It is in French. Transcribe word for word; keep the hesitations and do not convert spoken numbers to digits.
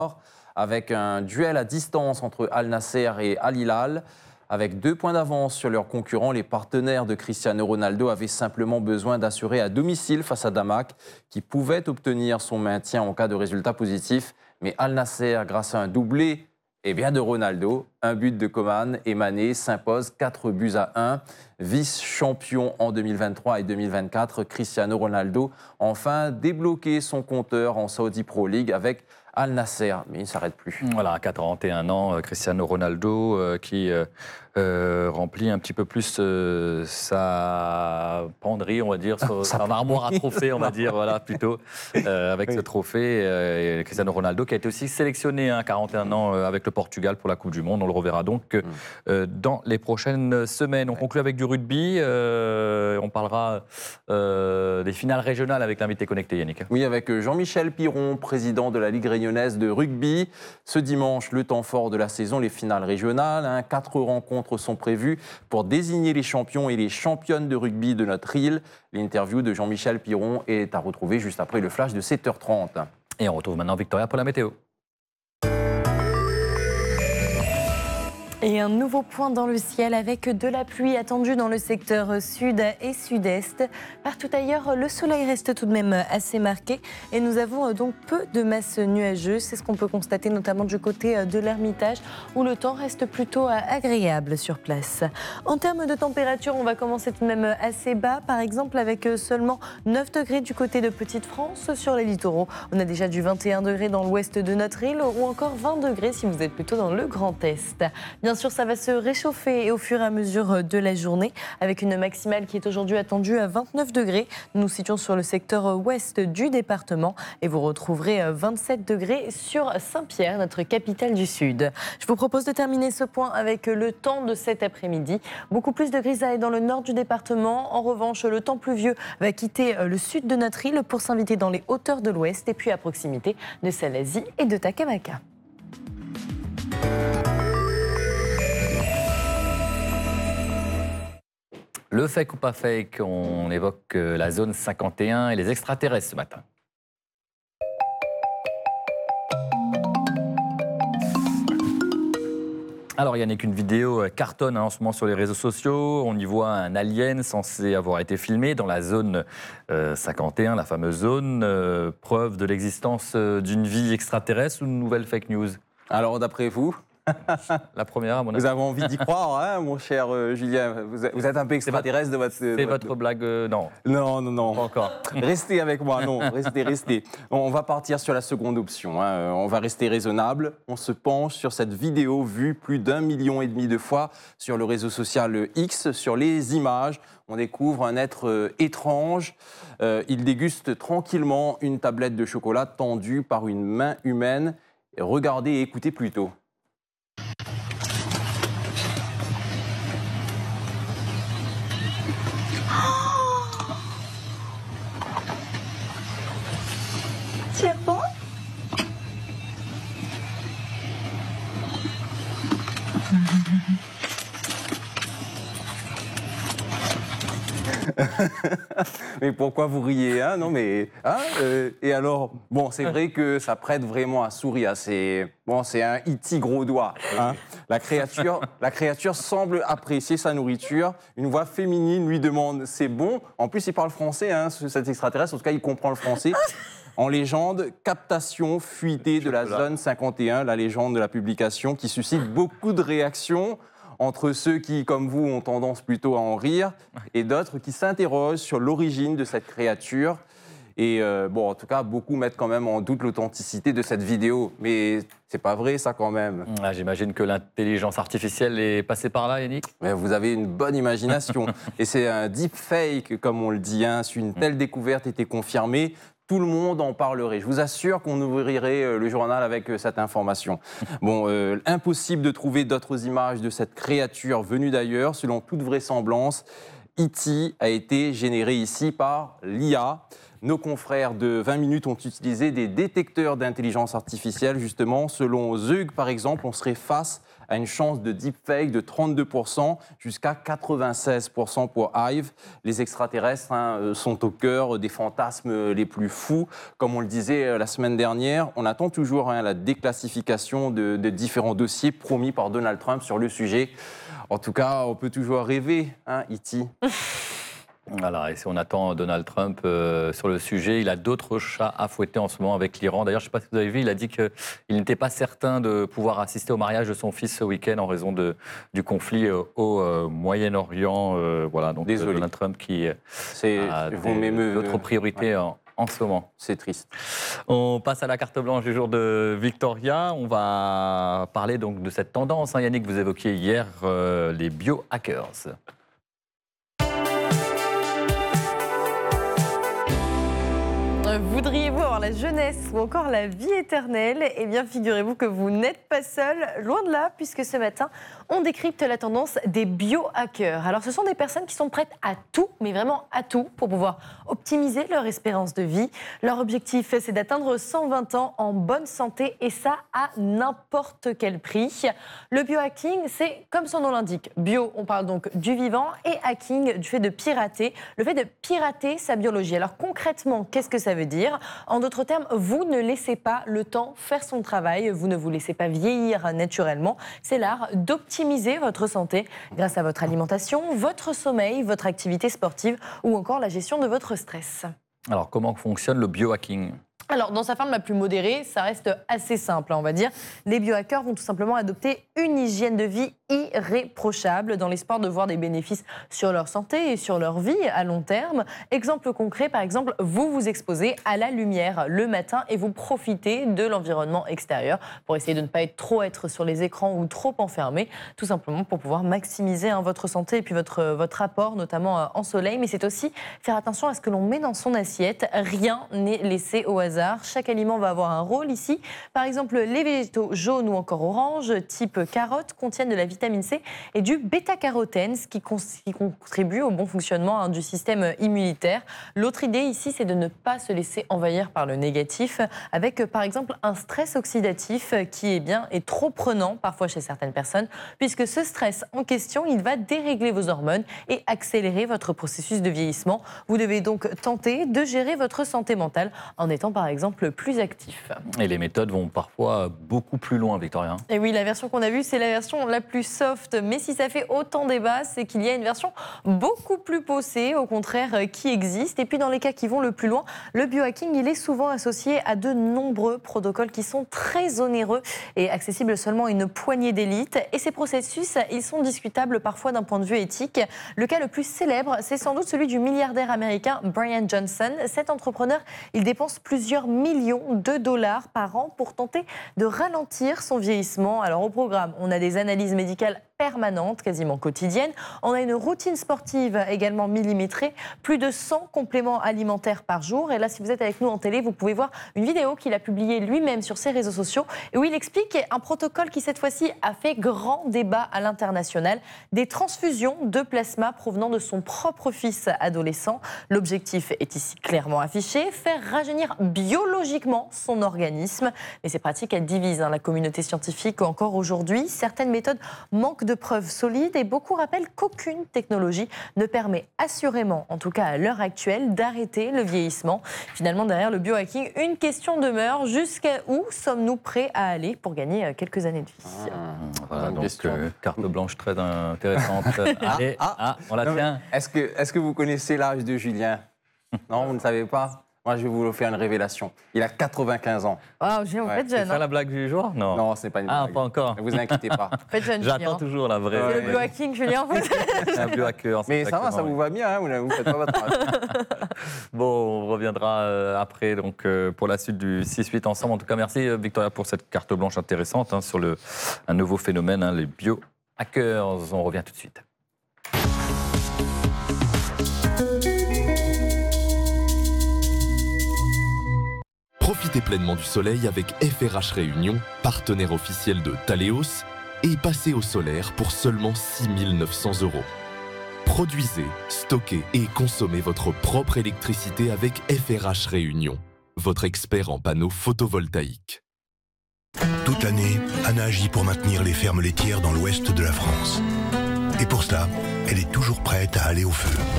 avec un duel à distance entre Al Nasser et Al Hilal. Avec deux points d'avance sur leurs concurrents, les partenaires de Cristiano Ronaldo avaient simplement besoin d'assurer à domicile face à Damak, qui pouvait obtenir son maintien en cas de résultat positif. Mais Al Nasser, grâce à un doublé eh bien de Ronaldo, un but de Coman et Mané, s'impose quatre buts à un. Vice-champion en deux mille vingt-trois et deux mille vingt-quatre, Cristiano Ronaldo enfin débloqué son compteur en Saudi Pro League avec Al Nasser, mais il ne s'arrête plus. Voilà, à quarante et un ans, Cristiano Ronaldo euh, qui euh, euh, remplit un petit peu plus euh, sa penderie, on va dire, son, son armoire à trophées, on va dire, voilà, plutôt, euh, avec oui. ce trophée. Euh, et Cristiano Ronaldo qui a été aussi sélectionné à hein, quarante et un ans euh, avec le Portugal pour la Coupe du Monde. On le reverra donc euh, mm. dans les prochaines semaines. On ouais. conclut avec du rugby. Euh, on parlera euh, des finales régionales avec l'invité connecté, Yannick. Oui, avec Jean-Michel Piron, président de la Ligue réunionnaise de rugby. Ce dimanche, le temps fort de la saison, les finales régionales. Hein, quatre rencontres sont prévues pour désigner les champions et les championnes de rugby de notre île. L'interview de Jean-Michel Piron est à retrouver juste après le flash de sept heures trente. Et on retrouve maintenant Victoria pour la météo. Et un nouveau point dans le ciel avec de la pluie attendue dans le secteur sud et sud-est. Partout ailleurs, le soleil reste tout de même assez marqué et nous avons donc peu de masse nuageuse. C'est ce qu'on peut constater notamment du côté de l'Ermitage où le temps reste plutôt agréable sur place. En termes de température, on va commencer tout de même assez bas. Par exemple avec seulement neuf degrés du côté de Petite-France sur les littoraux. On a déjà du vingt et un degrés dans l'ouest de notre île ou encore vingt degrés si vous êtes plutôt dans le Grand Est. Bien sûr, ça va se réchauffer et au fur et à mesure de la journée, avec une maximale qui est aujourd'hui attendue à vingt-neuf degrés. Nous nous situons sur le secteur ouest du département et vous retrouverez vingt-sept degrés sur Saint-Pierre, notre capitale du Sud. Je vous propose de terminer ce point avec le temps de cet après-midi. Beaucoup plus de grisailles dans le nord du département. En revanche, le temps pluvieux va quitter le sud de notre île pour s'inviter dans les hauteurs de l'ouest et puis à proximité de Salazie et de Takamaka. Le fake ou pas fake, on évoque la zone cinquante et un et les extraterrestres ce matin. Alors Yannick, une vidéo cartonne hein, en ce moment sur les réseaux sociaux. On y voit un alien censé avoir été filmé dans la zone euh, cinquante et un, la fameuse zone. Euh, preuve de l'existence d'une vie extraterrestre ou une nouvelle fake news? Alors d'après vous? La première, à mon avis. Vous avez envie d'y croire, hein, mon cher euh, Julien. Vous êtes, vous êtes un peu extraterrestre de votre... C'est de votre, votre blague, euh, non. Non, non, non. Pas encore. Restez avec moi, non, restez, restez. On va partir sur la seconde option. Hein. On va rester raisonnable. On se penche sur cette vidéo vue plus d'un million et demi de fois sur le réseau social X, sur les images. On découvre un être euh, étrange. Euh, il déguste tranquillement une tablette de chocolat tendue par une main humaine. Regardez et écoutez plutôt. C'est bon? Mais pourquoi vous riez hein? Non mais hein euh, et alors bon c'est vrai que ça prête vraiment à sourire. C'est bon c'est un E T gros doigt. Hein? La créature la créature semble apprécier sa nourriture. Une voix féminine lui demande c'est bon. En plus il parle français hein, cet extraterrestre. En tout cas il comprend le français. En légende, captation fuitée de la zone cinquante et un, la légende de la publication qui suscite beaucoup de réactions entre ceux qui, comme vous, ont tendance plutôt à en rire et d'autres qui s'interrogent sur l'origine de cette créature. Et euh, bon, en tout cas, beaucoup mettent quand même en doute l'authenticité de cette vidéo. Mais c'est pas vrai, ça, quand même. Ah, j'imagine que l'intelligence artificielle est passée par là, Yannick. Mais vous avez une bonne imagination. Et c'est un deepfake, comme on le dit. Hein. Si une telle découverte était confirmée, tout le monde en parlerait. Je vous assure qu'on ouvrirait le journal avec cette information. Bon, euh, impossible de trouver d'autres images de cette créature venue d'ailleurs. Selon toute vraisemblance, E T a été généré ici par l'I A. Nos confrères de vingt minutes ont utilisé des détecteurs d'intelligence artificielle, justement. Selon Zeug, par exemple, on serait face a une chance de deepfake de trente-deux pour cent jusqu'à quatre-vingt-seize pour cent pour Hive. Les extraterrestres hein, sont au cœur des fantasmes les plus fous. Comme on le disait la semaine dernière, on attend toujours hein, la déclassification de, de différents dossiers promis par Donald Trump sur le sujet. En tout cas, on peut toujours rêver, hein, E T Voilà, et si on attend Donald Trump euh, sur le sujet, il a d'autres chats à fouetter en ce moment avec l'Iran. D'ailleurs, je ne sais pas si vous avez vu, il a dit qu'il n'était pas certain de pouvoir assister au mariage de son fils ce week-end en raison de, du conflit euh, au euh, Moyen-Orient. Euh, voilà, donc Désolé. Donald Trump qui C'est, a vous des- m'émeut- d'autres priorités ouais. en, en ce moment. C'est triste. On passe à la carte blanche du jour de Victoria. On va parler donc de cette tendance, hein, Yannick, que vous évoquiez hier, euh, les biohackers. Voudriez-vous avoir la jeunesse ou encore la vie éternelle? Eh bien, figurez-vous que vous n'êtes pas seul, loin de là, puisque ce matin, on décrypte la tendance des biohackers. Alors, ce sont des personnes qui sont prêtes à tout, mais vraiment à tout, pour pouvoir optimiser leur espérance de vie. Leur objectif, c'est d'atteindre cent vingt ans en bonne santé, et ça à n'importe quel prix. Le biohacking, c'est comme son nom l'indique. Bio, on parle donc du vivant, et hacking, du fait de pirater, le fait de pirater sa biologie. Alors, concrètement, qu'est-ce que ça veut dire? En d'autres termes, vous ne laissez pas le temps faire son travail, vous ne vous laissez pas vieillir naturellement. C'est l'art d'optimiser votre santé grâce à votre alimentation, votre sommeil, votre activité sportive ou encore la gestion de votre stress. Alors, comment fonctionne le biohacking ? Alors, dans sa forme la plus modérée, ça reste assez simple, on va dire. Les biohackers vont tout simplement adopter une hygiène de vie irréprochable dans l'espoir de voir des bénéfices sur leur santé et sur leur vie à long terme. Exemple concret, par exemple, vous vous exposez à la lumière le matin et vous profitez de l'environnement extérieur pour essayer de ne pas être trop être sur les écrans ou trop enfermé, tout simplement pour pouvoir maximiser hein, votre santé et puis votre, votre apport, notamment euh, en soleil. Mais c'est aussi faire attention à ce que l'on met dans son assiette. Rien n'est laissé au hasard. Chaque aliment va avoir un rôle ici. Par exemple, les végétaux jaunes ou encore oranges, type carotte, contiennent de la vitamine C et du bêta-carotène, ce qui, con- qui contribue au bon fonctionnement hein, du système immunitaire. L'autre idée ici, c'est de ne pas se laisser envahir par le négatif, avec par exemple un stress oxydatif qui est bien est trop prenant parfois chez certaines personnes, puisque ce stress en question, il va dérégler vos hormones et accélérer votre processus de vieillissement. Vous devez donc tenter de gérer votre santé mentale en étant par exemple plus actif. Et les méthodes vont parfois beaucoup plus loin, Victoria. Et oui, la version qu'on a vue, c'est la version la plus soft. Mais si ça fait autant débat, c'est qu'il y a une version beaucoup plus poussée, au contraire, qui existe. Et puis dans les cas qui vont le plus loin, le biohacking, il est souvent associé à de nombreux protocoles qui sont très onéreux et accessibles seulement à une poignée d'élites. Et ces processus, ils sont discutables parfois d'un point de vue éthique. Le cas le plus célèbre, c'est sans doute celui du milliardaire américain Brian Johnson. Cet entrepreneur, il dépense plusieurs millions de dollars par an pour tenter de ralentir son vieillissement. Alors au programme, on a des analyses médicales permanentes, quasiment quotidiennes. On a une routine sportive également millimétrée, plus de cent compléments alimentaires par jour. Et là, si vous êtes avec nous en télé, vous pouvez voir une vidéo qu'il a publiée lui-même sur ses réseaux sociaux et où il explique un protocole qui, cette fois-ci, a fait grand débat à l'international. Des transfusions de plasma provenant de son propre fils adolescent. L'objectif est ici clairement affiché, faire rajeunir biologiquement son organisme. Mais ces pratiques, elles divisent hein, la communauté scientifique encore aujourd'hui. Certaines méthodes manquent de preuves solides et beaucoup rappellent qu'aucune technologie ne permet assurément, en tout cas à l'heure actuelle, d'arrêter le vieillissement. Finalement, derrière le biohacking, une question demeure. Jusqu'à où sommes-nous prêts à aller pour gagner quelques années de vie? Ah, Voilà, bonne donc question. euh, carte blanche très intéressante. Allez, ah. ah, on la Non, mais tient. Est-ce que, est-ce que vous connaissez l'âge de Julien? Non, vous ne savez pas? Moi, je vais vous faire une révélation. Il a quatre-vingt-quinze ans. Wow, j'ai en Ouais, fait C'est jeune. ça hein. la blague du jour? Non. Non, ce n'est pas une Ah, blague. pas encore. Ne vous inquiétez pas. En fait jeune, J'attends Julien. toujours la vraie. C'est Ouais. le biohacking, Julien. en fait. Un biohacker. c'est Mais ça va, ça exactement, vous oui. va bien, hein, vous ne vous faites pas votre âge. Bon, on reviendra euh, après donc, euh, pour la suite du six huit ensemble. En tout cas, merci euh, Victoria pour cette carte blanche intéressante hein, sur le, un nouveau phénomène, hein, les biohackers. On revient tout de suite. Profitez pleinement du soleil avec F R H Réunion, partenaire officiel de Thaléos, et passez au solaire pour seulement six mille neuf cents euros. Produisez, stockez et consommez votre propre électricité avec F R H Réunion, votre expert en panneaux photovoltaïques. Toute l'année, Anna agit pour maintenir les fermes laitières dans l'ouest de la France. Et pour cela, elle est toujours prête à aller au feu.